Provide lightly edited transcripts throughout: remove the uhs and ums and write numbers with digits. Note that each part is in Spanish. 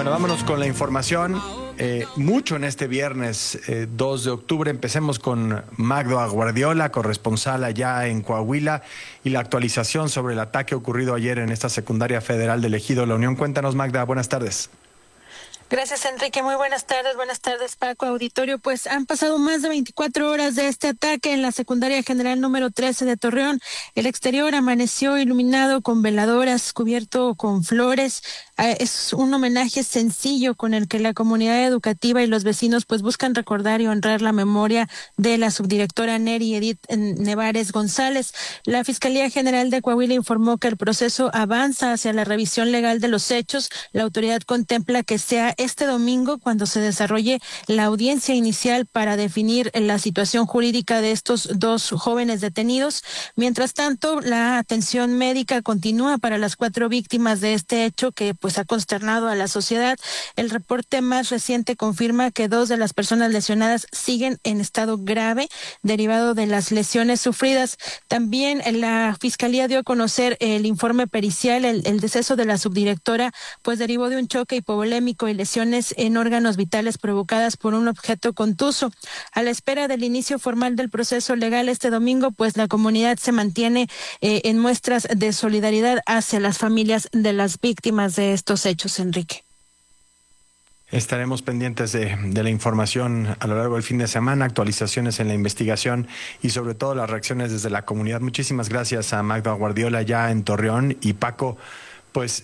Bueno, vámonos con la información. Mucho en este viernes 2 de octubre. Empecemos con Magda Guardiola, corresponsal allá en Coahuila, y la actualización sobre el ataque ocurrido ayer en esta secundaria federal del Ejido La Unión. Cuéntanos, Magda, buenas tardes. Gracias, Enrique. Muy buenas tardes, Paco, auditorio. Pues han pasado más de 24 horas de este ataque en la secundaria general número 13 de Torreón. El exterior amaneció iluminado con veladoras, cubierto con flores. Es un homenaje sencillo con el que la comunidad educativa y los vecinos pues buscan recordar y honrar la memoria de la subdirectora Neri Edith Nevares González. La Fiscalía General de Coahuila informó que el proceso avanza hacia la revisión legal de los hechos. La autoridad contempla que sea este domingo cuando se desarrolle la audiencia inicial para definir la situación jurídica de estos dos jóvenes detenidos. Mientras tanto, la atención médica continúa para las 4 víctimas de este hecho que pues ha consternado a la sociedad. El reporte más reciente confirma que 2 de las personas lesionadas siguen en estado grave derivado de las lesiones sufridas. También la Fiscalía dio a conocer el informe pericial. El deceso de la subdirectora pues derivó de un choque hipovolémico y lesiones en órganos vitales provocadas por un objeto contuso. A la espera del inicio formal del proceso legal este domingo, pues la comunidad se mantiene en muestras de solidaridad hacia las familias de las víctimas de estos hechos, Enrique. Estaremos pendientes de la información a lo largo del fin de semana, actualizaciones en la investigación y sobre todo las reacciones desde la comunidad. Muchísimas gracias a Magda Guardiola ya en Torreón. Y Paco, pues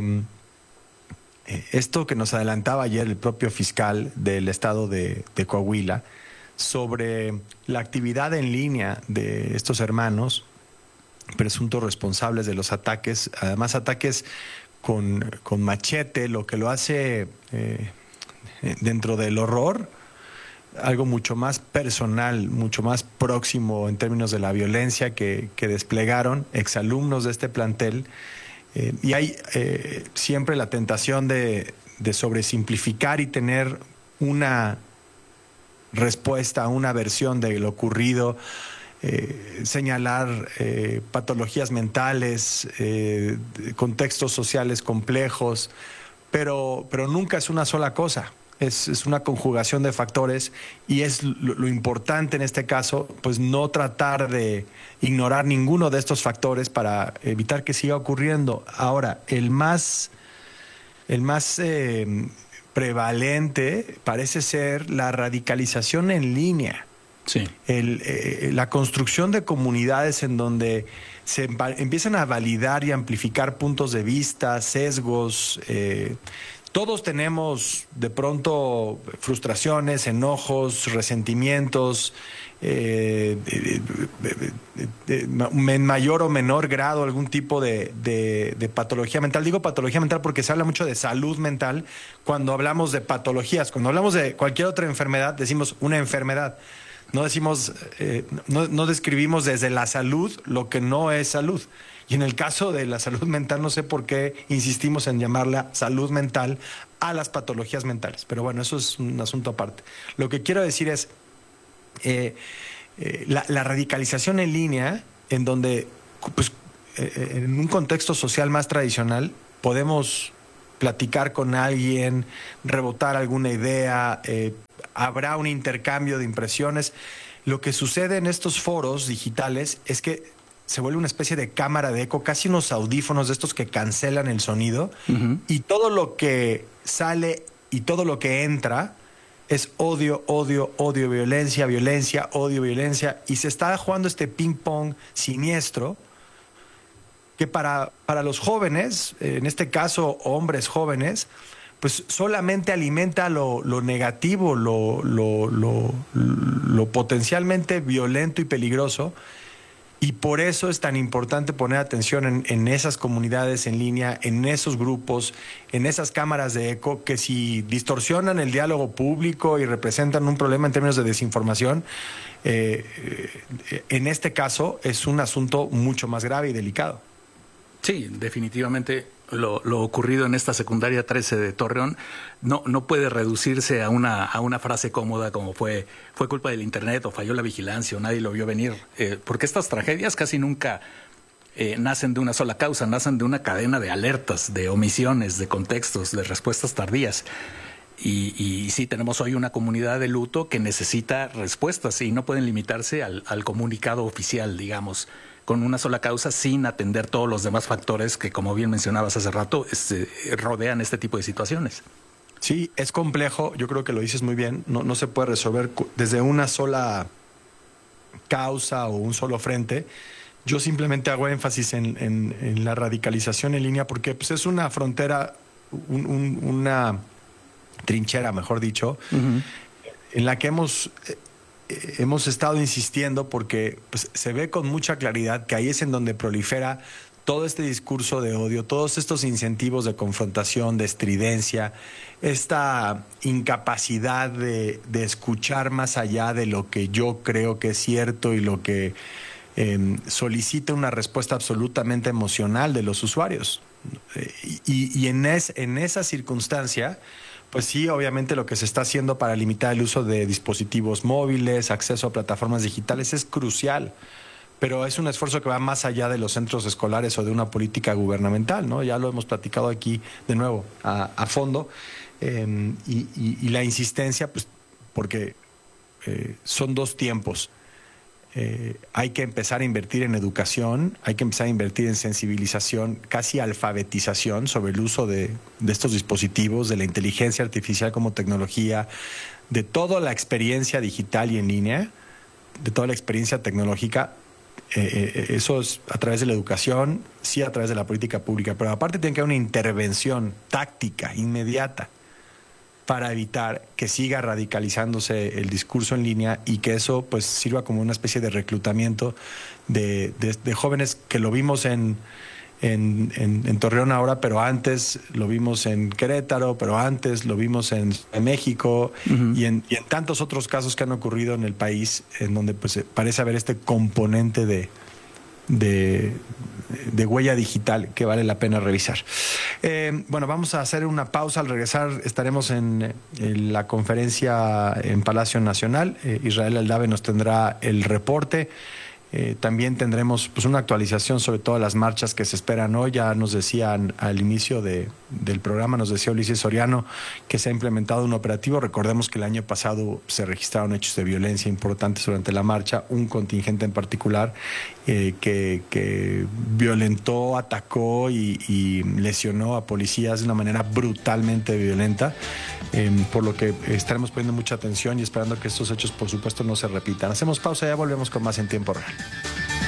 esto que nos adelantaba ayer el propio fiscal del estado de Coahuila sobre la actividad en línea de estos hermanos, presuntos responsables de los ataques, además ataques con machete, lo que lo hace dentro del horror, algo mucho más personal, mucho más próximo en términos de la violencia que desplegaron exalumnos de este plantel. Y hay siempre la tentación de sobresimplificar y tener una respuesta, una versión de lo ocurrido, señalar patologías mentales, contextos sociales complejos, pero nunca es una sola cosa. Es una conjugación de factores y es lo importante en este caso, pues no tratar de ignorar ninguno de estos factores para evitar que siga ocurriendo. Ahora, el más prevalente parece ser la radicalización en línea. Sí. La construcción de comunidades en donde se empiezan a validar y amplificar puntos de vista, sesgos. Todos tenemos de pronto frustraciones, enojos, resentimientos, en mayor o menor grado algún tipo de patología mental. Digo patología mental porque se habla mucho de salud mental cuando hablamos de patologías. Cuando hablamos de cualquier otra enfermedad decimos una enfermedad. No decimos, no describimos desde la salud lo que no es salud. Y en el caso de la salud mental, no sé por qué insistimos en llamarla salud mental a las patologías mentales. Pero bueno, eso es un asunto aparte. Lo que quiero decir es la radicalización en línea, en donde, pues, en un contexto social más tradicional, podemos platicar con alguien, rebotar alguna idea, habrá un intercambio de impresiones. Lo que sucede en estos foros digitales es que se vuelve una especie de cámara de eco, casi unos audífonos de estos que cancelan el sonido, y todo lo que sale y todo lo que entra es odio, odio, odio, violencia, violencia, odio, violencia, y se está jugando este ping-pong siniestro que para los jóvenes, en este caso hombres jóvenes, pues solamente alimenta lo negativo, lo potencialmente violento y peligroso. Y por eso es tan importante poner atención en esas comunidades en línea, en esos grupos, en esas cámaras de eco, que si distorsionan el diálogo público y representan un problema en términos de desinformación, en este caso es un asunto mucho más grave y delicado. Sí, definitivamente lo ocurrido en esta secundaria 13 de Torreón no puede reducirse a una frase cómoda como fue culpa del internet o falló la vigilancia o nadie lo vio venir, porque estas tragedias casi nunca nacen de una sola causa, nacen de una cadena de alertas, de omisiones, de contextos, de respuestas tardías. Y sí, tenemos hoy una comunidad de luto que necesita respuestas y no pueden limitarse al comunicado oficial, digamos, con una sola causa sin atender todos los demás factores que, como bien mencionabas hace rato, rodean este tipo de situaciones. Sí, es complejo, yo creo que lo dices muy bien, no se puede resolver desde una sola causa o un solo frente. Yo simplemente hago énfasis en la radicalización en línea porque pues, es una frontera, una trinchera, mejor dicho, en la que hemos estado insistiendo porque pues, se ve con mucha claridad que ahí es en donde prolifera todo este discurso de odio, todos estos incentivos de confrontación, de estridencia, esta incapacidad de escuchar más allá de lo que yo creo que es cierto y lo que solicita una respuesta absolutamente emocional de los usuarios. Y en esa circunstancia, pues sí, obviamente lo que se está haciendo para limitar el uso de dispositivos móviles, acceso a plataformas digitales es crucial, pero es un esfuerzo que va más allá de los centros escolares o de una política gubernamental, ¿no? Ya lo hemos platicado aquí de nuevo a fondo, y la insistencia, pues porque son dos tiempos. Hay que empezar a invertir en educación, hay que empezar a invertir en sensibilización, casi alfabetización sobre el uso de estos dispositivos, de la inteligencia artificial como tecnología, de toda la experiencia digital y en línea, de toda la experiencia tecnológica. Eso es a través de la educación, sí a través de la política pública, pero aparte tiene que haber una intervención táctica, inmediata, para evitar que siga radicalizándose el discurso en línea y que eso pues sirva como una especie de reclutamiento de jóvenes que lo vimos en Torreón ahora, pero antes lo vimos en Querétaro, pero antes lo vimos en México y en tantos otros casos que han ocurrido en el país, en donde pues parece haber este componente de huella digital que vale la pena revisar. Bueno, vamos a hacer una pausa. Al regresar estaremos en la conferencia en Palacio Nacional. Israel Aldave nos tendrá el reporte. También tendremos pues una actualización sobre todas las marchas que se esperan hoy. Ya nos decían al inicio del programa, nos decía Ulises Soriano que se ha implementado un operativo. Recordemos que el año pasado se registraron hechos de violencia importantes durante la marcha, un contingente en particular que violentó, atacó y lesionó a policías de una manera brutalmente violenta, por lo que estaremos poniendo mucha atención y esperando que estos hechos, por supuesto, no se repitan. Hacemos pausa y ya volvemos con más en tiempo real.